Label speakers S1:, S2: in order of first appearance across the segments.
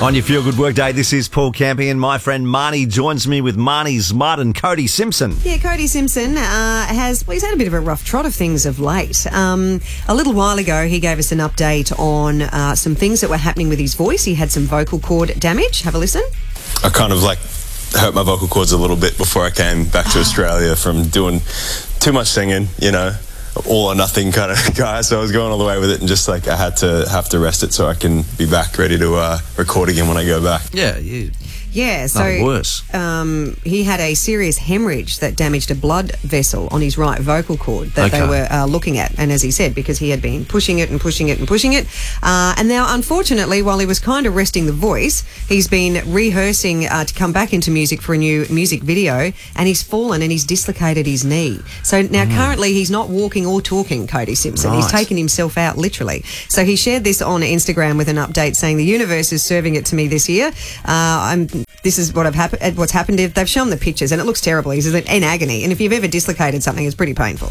S1: On your Feel Good Workday, this is Paul Campion. My friend Marnie joins me with Marnie's Mud and Cody Simpson.
S2: Yeah, Cody Simpson he's had a bit of a rough trot of things of late. A little while ago, he gave us an update on some things that were happening with his voice. He had some vocal cord damage. Have a listen.
S3: I kind of hurt my vocal cords a little bit before I came back to Australia from doing too much singing, all or nothing kind of guy. So I was going all the way with it, and just I have to rest it so I can be back ready to record again when I go back.
S2: Yeah, so
S1: nothing worse.
S2: He had a serious hemorrhage that damaged a blood vessel on his right vocal cord that they were looking at. And as he said, because he had been pushing it and pushing it and pushing it. And now, unfortunately, while he was kind of resting the voice, he's been rehearsing to come back into music for a new music video, and he's fallen and he's dislocated his knee. So now currently he's not walking or talking, Cody Simpson.
S1: Right.
S2: He's taken himself out, literally. So he shared this on Instagram with an update saying, "The universe is serving it to me this year. This is what's happened. They've shown the pictures and it looks terrible. He's in agony. And if you've ever dislocated something, it's pretty painful.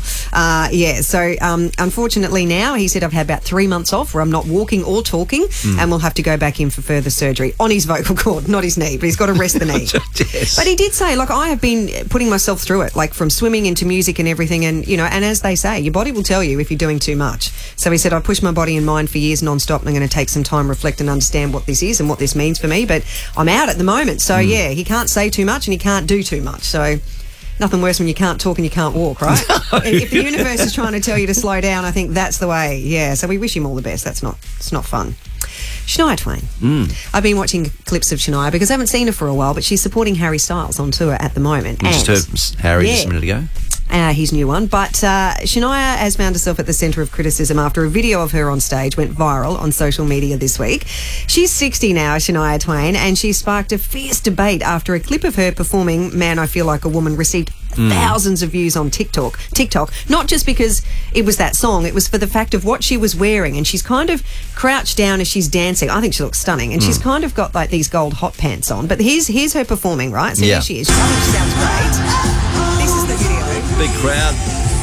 S2: So unfortunately now, he said, I've had about 3 months off where I'm not walking or talking, and we'll have to go back in for further surgery on his vocal cord, not his knee, but he's got to rest the knee.
S1: Yes.
S2: But he did say, I have been putting myself through it, from swimming into music and everything. And, and as they say, your body will tell you if you're doing too much. So he said, I pushed my body and mind for years non-stop, and I'm going to take some time, reflect and understand what this is and what this means for me. But I'm out at the moment. So, yeah, he can't say too much and he can't do too much. So nothing worse when you can't talk and you can't walk, right? No. If the universe is trying to tell you to slow down, I think that's the way. Yeah, so we wish him all the best. It's not fun. Shania Twain. I've been watching clips of Shania because I haven't seen her for a while, but she's supporting Harry Styles on tour at the moment.
S1: We just heard Harry just a minute ago.
S2: His new one. But Shania has found herself at the centre of criticism after a video of her on stage went viral on social media this week. She's 60 now, Shania Twain, and she sparked a fierce debate after a clip of her performing Man, I Feel Like a Woman received thousands of views on TikTok. Not just because it was that song, it was for the fact of what she was wearing, and she's kind of crouched down as she's dancing. I think she looks stunning, and she's kind of got these gold hot pants on. But here's her performing, right? So here she is. I think she sounds great. This is the video.
S1: Big crowd.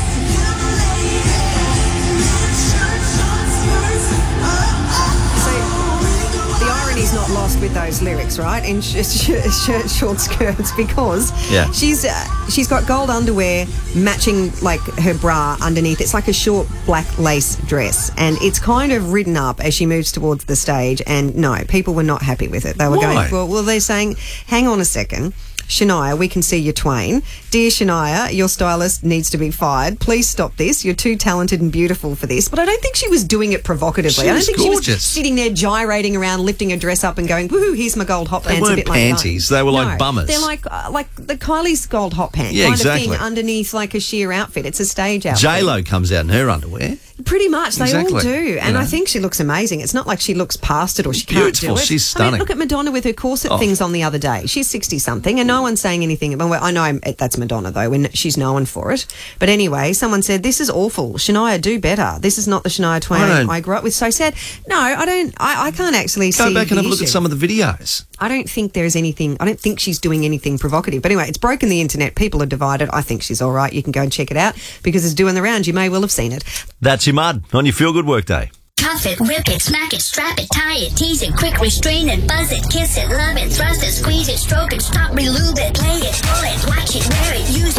S2: So the irony's not lost with those lyrics, right? In shirt, short skirts, because she's got gold underwear matching her bra underneath. It's like a short black lace dress, and it's kind of ridden up as she moves towards the stage. And no, people were not happy with it. They were going, well, they're saying, hang on a second. Shania, we can see your Twain. Dear Shania, your stylist needs to be fired. Please stop this. You're too talented and beautiful for this. But I don't think she was doing it provocatively. I don't think
S1: gorgeous.
S2: She was sitting there gyrating around, lifting her dress up and going, woohoo, here's my gold hot pants.
S1: They weren't
S2: a bit
S1: panties. They were like bummers.
S2: They're like the Kylie's gold hot pants
S1: kind
S2: of thing underneath a sheer outfit. It's a stage outfit.
S1: J-Lo comes out in her underwear.
S2: Pretty much, they all do. And I think she looks amazing. It's not like she looks past it or she can't do it.
S1: She's stunning.
S2: I mean, look at Madonna with her corset things on the other day. She's 60-something and no one's saying anything. Well, I know that's Madonna, though, when she's known for it. But anyway, someone said, this is awful. Shania, do better. This is not the Shania Twain I grew up with. So sad. No, I don't. I can't actually see
S1: Go back and have a look
S2: issue.
S1: at some of the videos.
S2: I don't think there's anything. I don't think she's doing anything provocative. But anyway, it's broken the internet. People are divided. I think she's all right. You can go and check it out because it's doing the rounds. You may well have seen it.
S1: That's your Mud on your Feel Good Workday.
S4: Cuff it, rip it, smack it, strap it, tie it, tease it, quick restrain it, buzz it, kiss it, love it, thrust it, squeeze it, stroke it, stop, relube it, play it, pull it, watch it, wear it, use it.